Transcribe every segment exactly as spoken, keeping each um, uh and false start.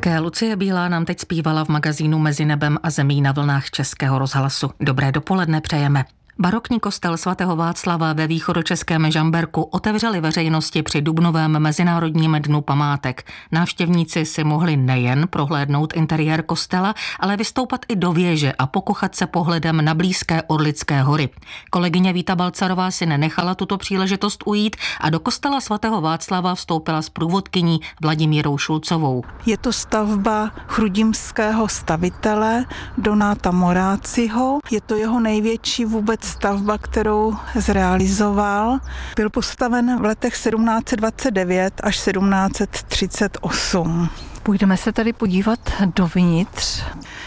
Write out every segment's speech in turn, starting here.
Také Lucie Bílá nám teď zpívala v magazínu Mezi nebem a zemí na vlnách Českého rozhlasu. Dobré dopoledne přejeme. Barokní kostel svatého Václava ve východočeském Žamberku otevřeli veřejnosti při dubnovém Mezinárodním dnu památek. Návštěvníci si mohli nejen prohlédnout interiér kostela, ale vystoupat i do věže a pokochat se pohledem na blízké Orlické hory. Kolegyně Víta Balcarová si nenechala tuto příležitost ujít a do kostela svatého Václava vstoupila s průvodkyní Vladimírou Šulcovou. Je to stavba chrudimského stavitele Donáta Moráciho. Je to jeho největší vůbec stavba, kterou zrealizoval. Byl postaven v letech sedmnáct dvacet devět až sedmnáct třicet osm. Půjdeme se tady podívat dovnitř.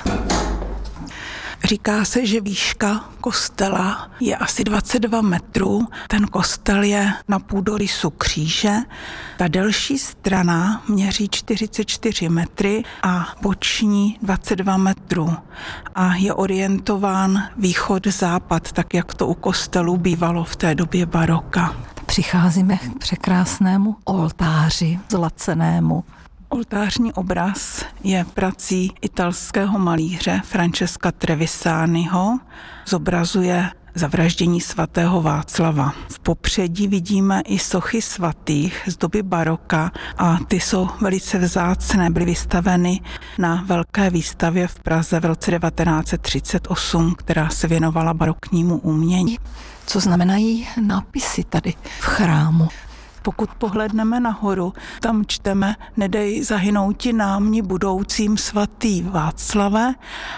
Říká se, že výška kostela je asi dvacet dva metrů. Ten kostel je na půdorysu kříže. Ta delší strana měří čtyřicet čtyři metry a boční dvacet dva metrů. A je orientován východ-západ, tak jak to u kostelů bývalo v té době baroka. Přicházíme k překrásnému oltáři zlacenému. Oltářní obraz je prací italského malíře Francesca Trevisaniho. Zobrazuje zavraždění svatého Václava. V popředí vidíme i sochy svatých z doby baroka a ty jsou velice vzácné. Byly vystaveny na velké výstavě v Praze v roce devatenáct třicet osm, která se věnovala baroknímu umění. Co znamenají nápisy tady v chrámu? Pokud pohledneme nahoru, tam čteme nedej zahynouti námni budoucím svatý Václave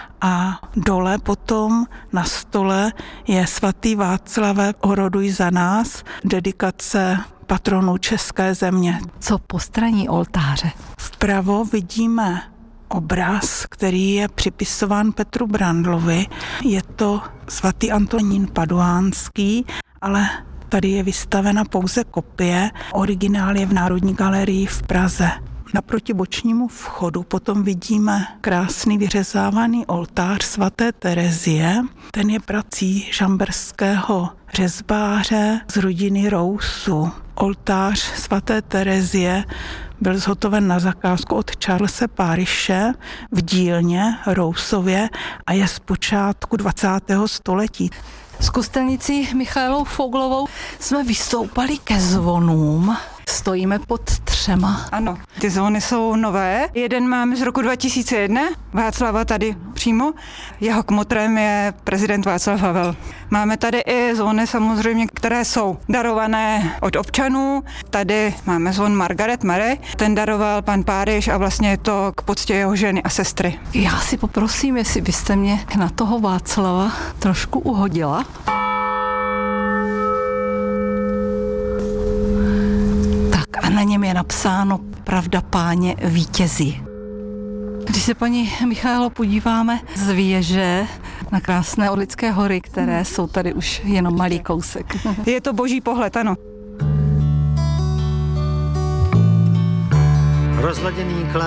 a dole potom na stole je svatý Václave, oroduj za nás, dedikace patronu české země. Co postraní oltáře? Vpravo vidíme obraz, který je připisován Petru Brandlovi. Je to svatý Antonín Paduánský, ale tady je vystavena pouze kopie, originál je v Národní galerii v Praze. Naproti bočnímu vchodu potom vidíme krásný vyřezávaný oltář svaté Terezie. Ten je prací žamberského řezbáře z rodiny Rousu. Oltář svaté Terezie byl zhotoven na zakázku od Charlese Parishe v dílně Rousově a je z počátku dvacátého století. S kostelnicí Michaelou Foglovou jsme vystoupali ke zvonům. Stojíme pod třema. Ano, ty zvony jsou nové. Jeden máme z roku dva tisíce jedna, Václava tady přímo. Jeho kmotrem je prezident Václav Havel. Máme tady i zvony samozřejmě, které jsou darované od občanů. Tady máme zvon Margaret Mary, ten daroval pan Páryš a vlastně je to k poctě jeho ženy a sestry. Já si poprosím, jestli byste mě na toho Václava trošku uhodila. A na něm je napsáno Pravda páně vítězí. Když se, paní Michaelo, podíváme z věže na krásné Orlické hory, které jsou tady už jenom malý kousek. Je to boží pohled, ano. Rozladěný klavír.